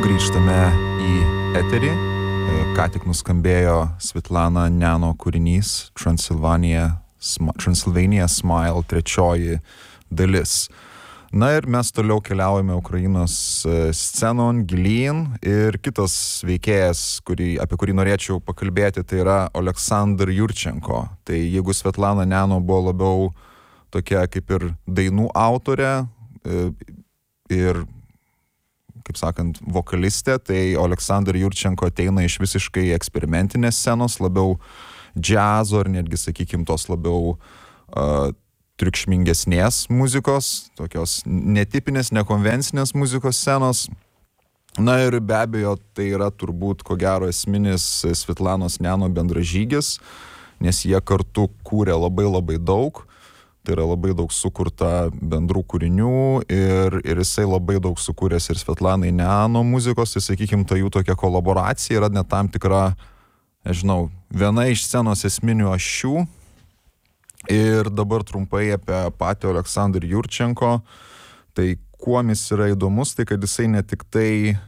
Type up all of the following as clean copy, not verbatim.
Grįžtame į eterį. Ką tik nuskambėjo Svetlana Neno kūrinys Transylvania Smile trečioji dalis. Na ir mes toliau keliaujame Ukrainos scenon gilyn ir kitas veikėjas, apie kurį norėčiau pakalbėti, tai yra Oleksandr Jurčenko. Tai jeigu Svetlana Neno buvo labiau tokia kaip ir dainų autorė ir, kaip sakant, vokalistė, tai Oleksandr Jurčenko ateina iš visiškai eksperimentinės scenos, labiau džiazo ir netgi, sakykime, tos labiau triukšmingesnės muzikos, tokios netipinės, nekonvencinės muzikos scenos. Na ir be abejo, tai yra turbūt ko gero esminis Svetlanos Neno bendražygis, nes jie kartu kūrė labai daug. Tai yra labai daug sukurta bendrų kūrinių ir jisai labai daug sukūręs ir Svetlanai Neno muzikos, tai sakykime, ta jų tokia kolaboracija yra net tam tikra, nežinau, viena iš scenos esminių ašių. Ir dabar trumpai apie patį Oleksandr Jurčenko. Tai kuom jis yra įdomus, tai kad jisai ne tik tai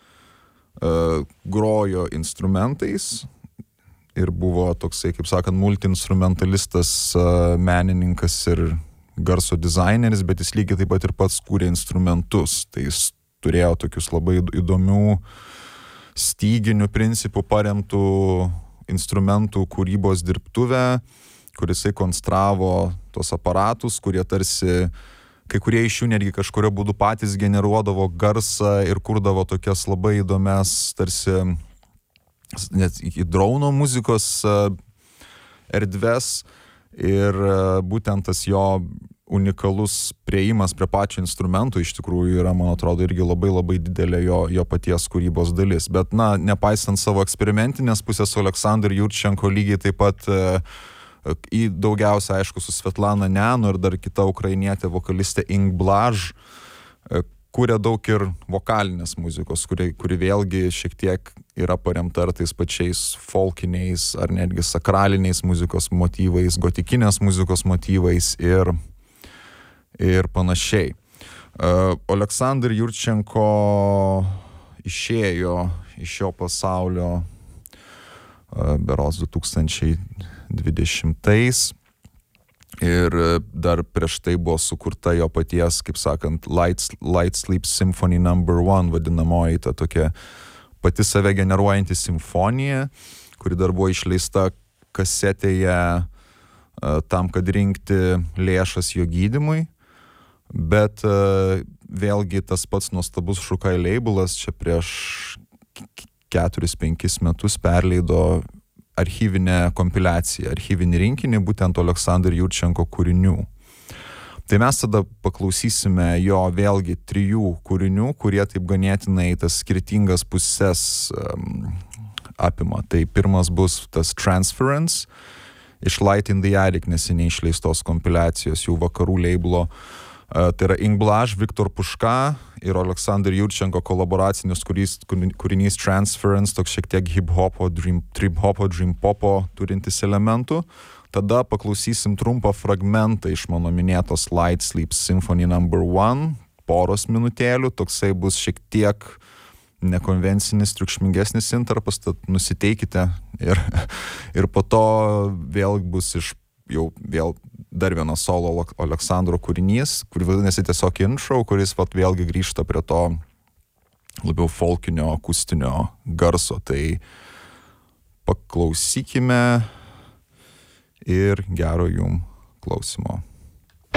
grojo instrumentais ir buvo toksai, kaip sakant, multiinstrumentalistas, menininkas ir garso dizaineris, bet jis lygiai taip pat ir pats kūrė instrumentus. Tai jis turėjo tokius labai įdomių styginių principų paremtų instrumentų kūrybos dirbtuvę, kur jisai konstravo tos aparatus, kurie tarsi, kai kurie iš jų netgi kažkurio būdu patys generuodavo garsą ir kurdavo tokias labai įdomias, tarsi net iki drono muzikos erdves. Ir būtent tas jo unikalus priėjimas prie pačio instrumento iš tikrųjų yra, man atrodo, irgi labai didelė jo paties kūrybos dalis. Bet, na, nepaisant savo eksperimentinės pusės, Oleksandr Jurčenko lygiai taip pat į daugiausia, aišku, su Svetlana Neno ir dar kita ukrainietė vokalistė Ing Blaž kūrė daug ir vokalinės muzikos, kuri vėlgi šiek tiek yra paremta ar tais pačiais folkiniais ar netgi sakraliniais muzikos motyvais, gotikinės muzikos motyvais ir panašiai. Oleksandr Jurčenko išėjo iš šio pasaulio berods 2020 ir dar prieš tai buvo sukurta jo paties, kaip sakant, Light Sleep Symphony No. 1 vadinamoji, ta tokia pati save generuojanti simfonija, kuri dar buvo išleista kasetėje tam, kad rinkti lėšas jo gydymui. Bet vėlgi tas pats nuostabus Šukai labelas čia prieš 4-5 metus perleido archyvinę kompiliaciją, archyvinį rinkinį būtent Oleksandr Jurčenko kūrinių. Tai mes tada paklausysime jo vėlgi 3 kūrinių, kurie taip ganėtinai tas skirtingas pusės apima. Tai pirmas bus tas Transference iš Light in the Attic, neseniai išleistos kompiliacijos jų vakarų labelo. Tai yra Ing Blaž, Viktor Puška ir Oleksandr Jurčenko kolaboracinis kūrinys Transference, toks šiek tiek hip-hopo, trip-hopo, dream-popo turintis elementų. Tada paklausysim trumpą fragmentą iš mano minėtos Light Sleep Symphony No. 1, poros minutėlių, toksai bus šiek tiek nekonvencinis, triukšmingesnis intarpas, tad nusiteikite ir po to vėl bus jau vėl dar vienas solo Oleksandro kūrinys, kurį vadinasi tiesiog intro, kuris vėlgi grįžta prie to labiau folkinio, akustinio garso. Tai paklausykime ir gero jum klausimo.